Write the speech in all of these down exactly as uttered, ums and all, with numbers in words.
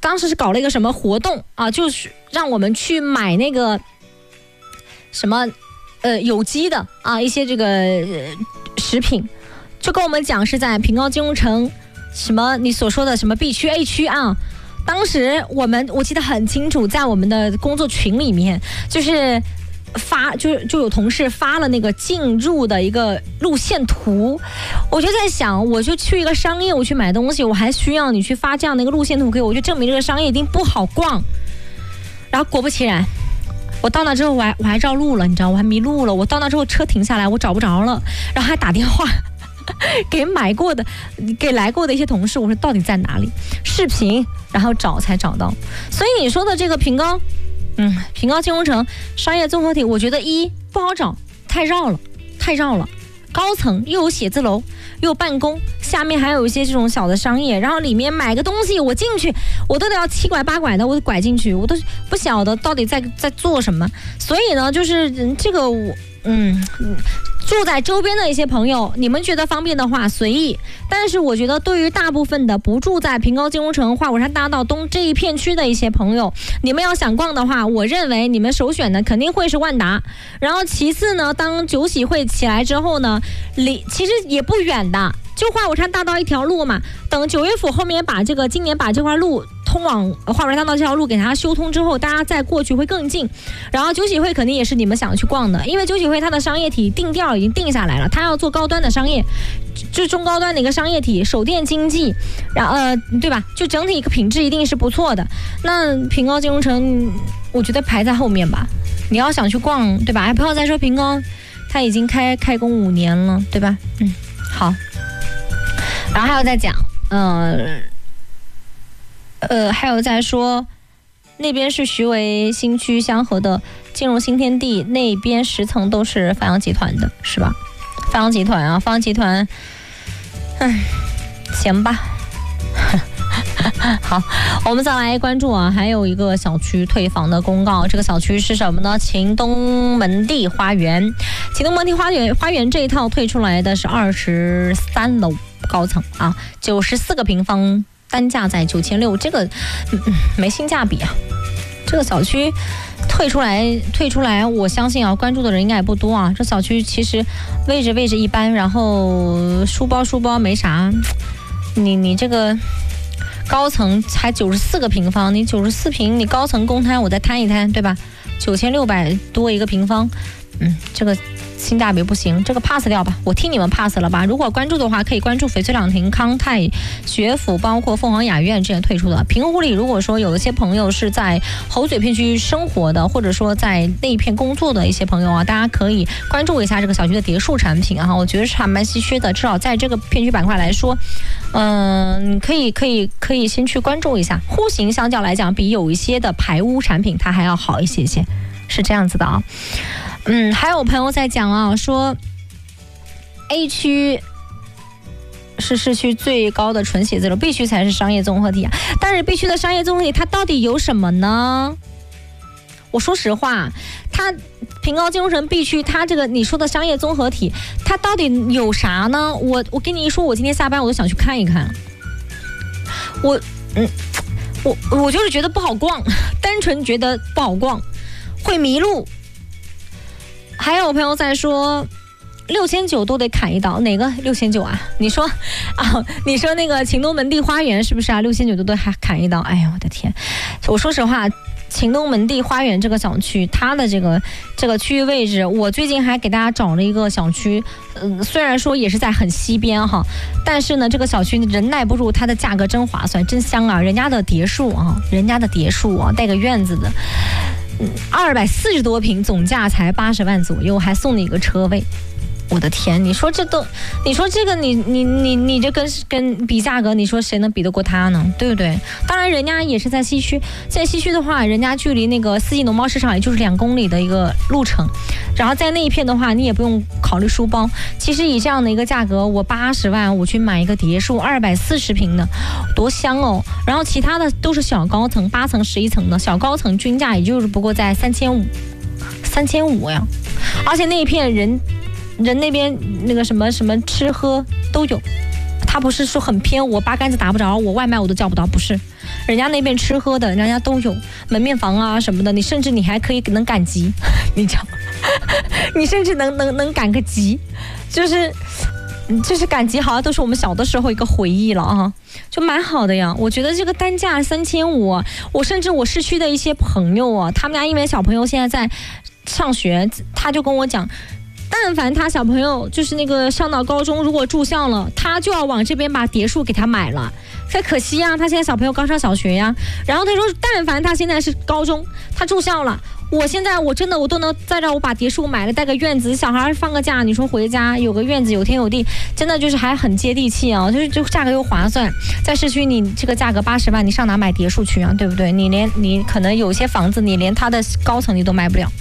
当时是搞了一个什么活动啊，就是让我们去买那个什么呃有机的啊一些这个、呃、食品，就跟我们讲是在平高金融城什么你所说的什么 B 区 A 区啊。当时我们我记得很清楚，在我们的工作群里面，就是发就就有同事发了那个进入的一个路线图，我就在想，我就去一个商业我去买东西，我还需要你去发这样的一个路线图给我，就证明这个商业一定不好逛。然后果不其然，我到那之后我还我还绕路了，你知道我还迷路了。我到那之后车停下来，我找不着了，然后还打电话给买过的给来过的一些同事，我说到底在哪里？视频，然后找才找到。所以你说的这个平高，嗯，平高金融城商业综合体，我觉得一不好找，太绕了，太绕了。高层又有写字楼，又有办公，下面还有一些这种小的商业，然后里面买个东西，我进去我都得要七拐八拐的，我得拐进去，我都不晓得到底在在做什么。所以呢，就是这个我嗯。住在周边的一些朋友，你们觉得方便的话随意，但是我觉得对于大部分的不住在平高金融城华果山大道东这一片区的一些朋友，你们要想逛的话，我认为你们首选的肯定会是万达。然后其次呢，当酒喜会起来之后呢，离其实也不远的，就华果山大道一条路嘛。等九月府后面把这个今年把这块路通往华果山大道这条路给它修通之后，大家再过去会更近。然后酒喜会肯定也是你们想去逛的，因为酒喜会它的商业体定调已经定下来了，它要做高端的商业，就中高端的一个商业体，手电经济，然后呃对吧？就整体一个品质一定是不错的。那平高金融城，我觉得排在后面吧。你要想去逛，对吧？还不要再说平高，它已经开开工五年了，对吧？嗯，好。然后还有再讲，呃。呃，还有在说，那边是徐汇新区香河的金融新天地，那边十层都是繁阳集团的，是吧？繁阳集团啊，繁阳集团，嗯，行吧。好，我们再来关注啊，还有一个小区退房的公告。这个小区是什么呢？秦东门第花园。秦东门第花园花园这一套退出来的是二十三楼高层啊，九十四个平方。单价在九千六，这个、嗯、没性价比啊！这个小区退出来，退出来，我相信啊，关注的人应该也不多啊。这小区其实位置位置一般，然后书包书包没啥。你你这个高层才九十四个平方，你九十四平，你高层公摊我再摊一摊，对吧？九千六百多一个平方，嗯，这个。性价比不行，这个 pass 掉吧，我替你们 pass 了吧。如果关注的话，可以关注翡翠朗廷、康泰、学府，包括凤凰雅苑这些退出的。平湖里，如果说有一些朋友是在猴嘴片区生活的，或者说在那一片工作的一些朋友啊，大家可以关注一下这个小区的别墅产品啊，我觉得是还蛮稀缺的，至少在这个片区板块来说，嗯、呃，可以可以可以先去关注一下。户型相较来讲，比有一些的排污产品它还要好一些些，是这样子的啊。嗯，还有朋友在讲啊，说 A 区是市区最高的纯写字楼 ，B 区才是商业综合体啊。但是 B 区的商业综合体它到底有什么呢？我说实话，它平高金融城 B 区，它这个你说的商业综合体，它到底有啥呢？我我跟你一说，我今天下班我都想去看一看。我嗯，我我就是觉得不好逛，单纯觉得不好逛，会迷路。还有朋友在说，六千九都得砍一刀，哪个六千九啊？你说啊，你说那个秦东门第花园是不是啊？六千九都得还砍一刀，哎呦我的天！我说实话，秦东门第花园这个小区，它的这个这个区域位置，我最近还给大家找了一个小区，嗯、呃，虽然说也是在很西边哈，但是呢，这个小区人耐不住，它的价格真划算，真香啊！人家的别墅啊，人家的别墅啊，带个院子的。二百四十多平，总价才八十万左右，还送你一个车位。我的天，你说这都，你说这个你你你你这跟跟比价格，你说谁能比得过他呢？对不对？当然，人家也是在西区，在西区的话，人家距离那个四季农贸市场也就是两公里的一个路程，然后在那一片的话，你也不用考虑书包。其实以这样的一个价格，我八十万我去买一个别墅，二百四十平的，多香哦！然后其他的都是小高层，八层、十一层的小高层，均价也就是不过在三千五，三千五呀，而且那一片人。人那边那个什么什么吃喝都有， 他不是说很偏，我八竿子打不着，我外卖我都叫不到，不是，人家那边吃喝的，人家都有门面房啊什么的，你甚至你还可以能赶集，你知道，你甚至能能能赶个集，就是就是赶集，好像都是我们小的时候一个回忆了啊，就蛮好的呀。我觉得这个单价三千五，我甚至我市区的一些朋友啊，他们家因为小朋友现在在上学，他就跟我讲。但凡他小朋友就是那个上到高中，如果住校了，他就要往这边把别墅给他买了。太可惜呀、啊，他现在小朋友刚上小学呀。然后他说，但凡他现在是高中，他住校了，我现在我真的我都能再让我把别墅买了，带个院子，小孩放个假，你说回家有个院子，有天有地，真的就是还很接地气啊，就是就价格又划算。在市区你这个价格八十万，你上哪买别墅去啊？对不对？你连你可能有些房子，你连它的高层你都买不了。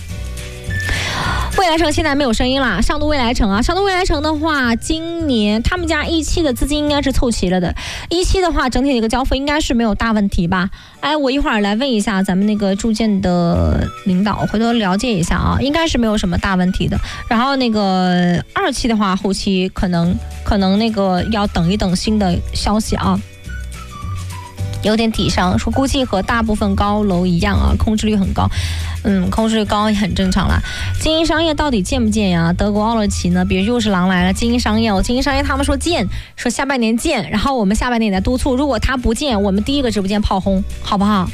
未来城现在没有声音了，上都未来城啊，上都未来城的话，今年他们家一期的资金应该是凑齐了的，一期的话整体的一个交付应该是没有大问题吧？哎，我一会儿来问一下咱们那个住建的领导，回头了解一下啊，应该是没有什么大问题的。然后那个二期的话，后期可能可能那个要等一等新的消息啊。有点底商说，估计和大部分高楼一样啊，空置率很高，嗯，空置率高也很正常啦。精英商业到底建不建呀？德国奥乐奇呢？别又是狼来了，精英商业哦，精英商业他们说建，说下半年建，然后我们下半年也在督促，如果他不建，我们第一个直播间炮轰，好不好？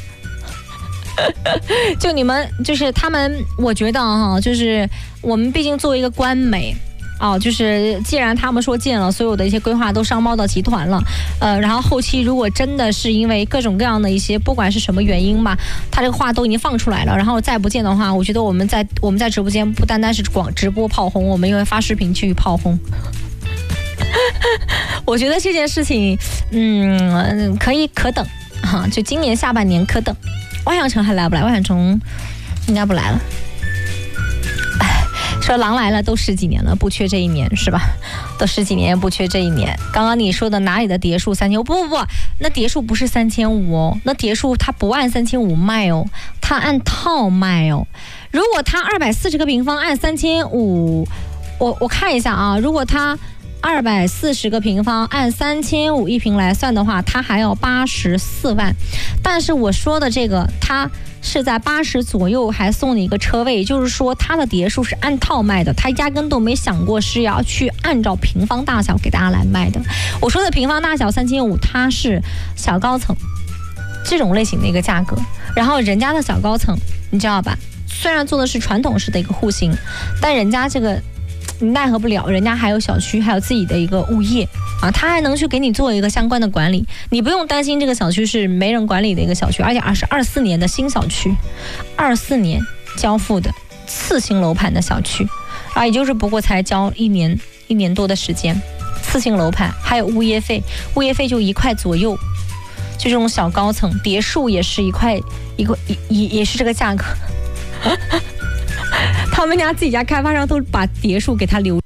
就你们就是他们，我觉得哈，就是我们毕竟作为一个官媒。哦，就是既然他们说建了，所有的一些规划都上报到集团了，呃，然后后期如果真的是因为各种各样的一些，不管是什么原因吧，他这个话都已经放出来了，然后再不建的话，我觉得我们在我们在直播间不单单是广直播炮轰，我们也会发视频去炮轰。我觉得这件事情，嗯，可以可等哈、啊，就今年下半年可等。万象城还来不来？万象城应该不来了。说狼来了都十几年了，不缺这一年是吧？都十几年不缺这一年。刚刚你说的哪里的蝶墅三千五？不不不，那蝶墅不是三千五哦，那蝶墅它不按三千五卖哦，它按套卖哦。如果它二百四十个平方按三千五，我我看一下啊，如果它二百四十个平方按三千五一平来算的话，它还要八十四万。但是我说的这个，它是在八十左右还送你一个车位，也就是说它的别墅是按套卖的，它压根都没想过是要去按照平方大小给大家来卖的。我说的平方大小三千五，它是小高层这种类型的一个价格，然后人家的小高层你知道吧，虽然做的是传统式的一个户型，但人家这个你奈何不了，人家还有小区，还有自己的一个物业啊，他还能去给你做一个相关的管理，你不用担心这个小区是没人管理的一个小区，而且二是二四年的新小区，二四年交付的次新楼盘的小区啊，也就是不过才交一年一年多的时间，次新楼盘还有物业费，物业费就一块左右，就这种小高层别墅也是一块一个也也是这个价格。他们家自己家开发商都把别墅给他留。